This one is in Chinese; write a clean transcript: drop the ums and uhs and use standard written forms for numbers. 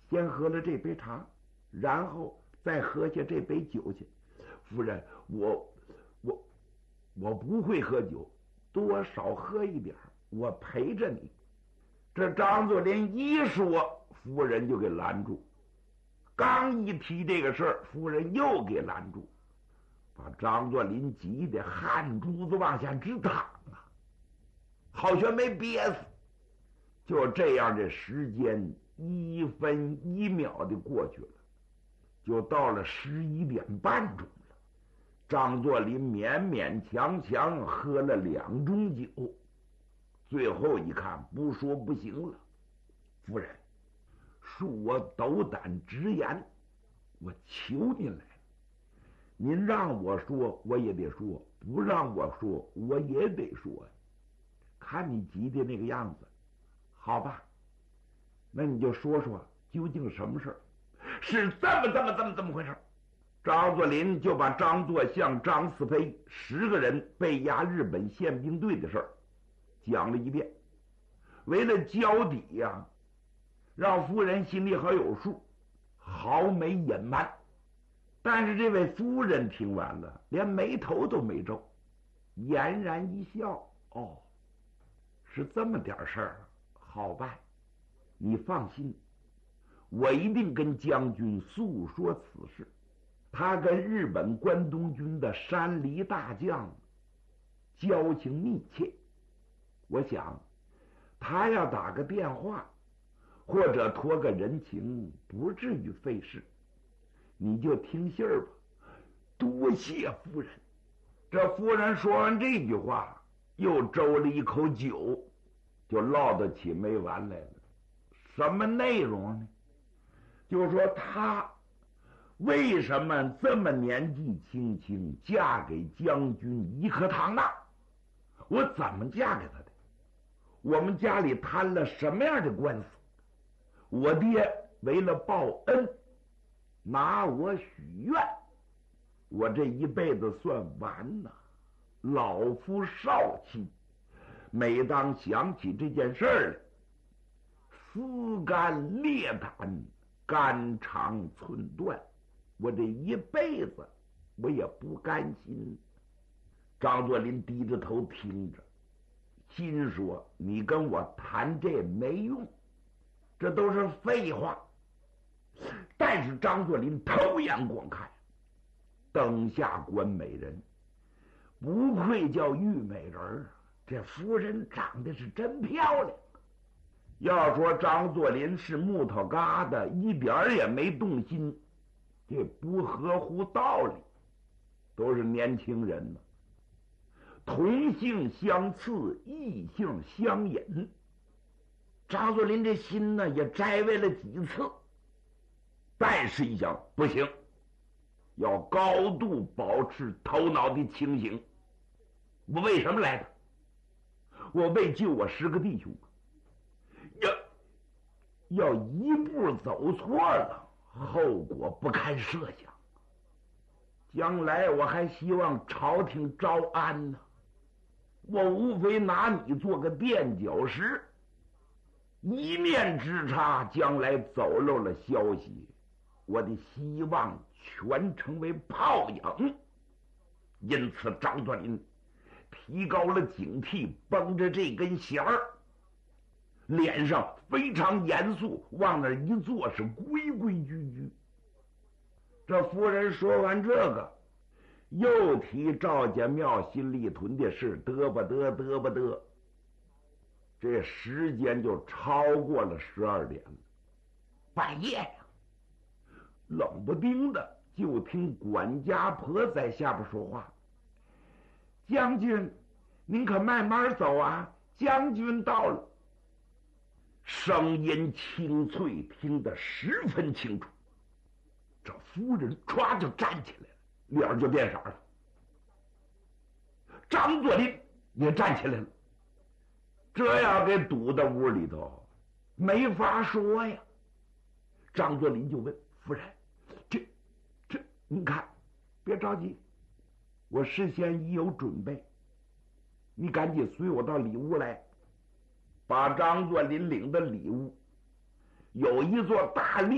先喝了这杯茶，然后再喝下这杯酒去。夫人，我不会喝酒，多少喝一点，我陪着你。这张作霖一说，夫人就给拦住。刚一提这个事儿，夫人又给拦住，把张作霖急得汗珠子往下直淌啊，好像没憋死。就这样，这时间一分一秒的过去了，就到了11点半钟了。张作霖勉勉强强喝了2盅酒，最后一看不说不行了，夫人，恕我斗胆直言，我求您来了，您让我说我也得说，不让我说我也得说呀。看你急的那个样子，好吧，那你就说说究竟什么事儿？是这么回事。张作霖就把张作相、张四飞10个人被押日本宪兵队的事儿讲了一遍。为了交底呀，让夫人心里好有数，毫没隐瞒。但是这位夫人听完了，连眉头都没皱，俨然一笑：“哦，是这么点事儿，好办，你放心，我一定跟将军诉说此事。他跟日本关东军的山梨大将交情密切，我想他要打个电话或者托个人情，不至于费事，你就听信儿吧。多谢夫人。”这夫人说完这句话，又周了一口酒，就唠得起没完来了。什么内容呢？就说他为什么这么年纪轻轻嫁给将军伊克唐纳？我怎么嫁给他的？我们家里摊了什么样的官司？我爹为了报恩，拿我许愿，我这一辈子算完了。老夫少妻，每当想起这件事儿来，撕肝裂胆，肝肠寸断，我这一辈子我也不甘心。张作霖低着头听着，心说：“你跟我谈这没用，这都是废话。”但是张作霖头眼广开，灯下观美人，不愧叫玉美人，这夫人长得是真漂亮。要说张作霖是木头疙瘩，一点也没动心，这不合乎道理。都是年轻人呢，同性相斥，异性相引。张作霖这心呢也摘为了几次，但是一想不行，要高度保持头脑的清醒。我为什么来的？我为救我10个弟兄。要一步走错了，后果不堪设想。将来我还希望朝廷招安呢，我无非拿你做个垫脚石，一念之差，将来走漏了消息，我的希望全成为泡影。因此张作霖提高了警惕，绷着这根弦儿，脸上非常严肃，往那儿一坐是规规矩矩。这夫人说完这个，又提赵家庙新立屯的事，嘚吧嘚。这时间就超过了12点了。半夜呀，冷不丁的就听管家婆在下边说话：“将军，您可慢慢走啊，将军到了。”声音清脆，听得十分清楚。这夫人唰就站起来了，脸就变色了。张作霖也站起来了，这样给堵到屋里头，没法说呀。张作霖就问夫人：“这，您看，别着急，我事先已有准备，你赶紧随我到里屋来。”把张作霖领到里屋，有一座大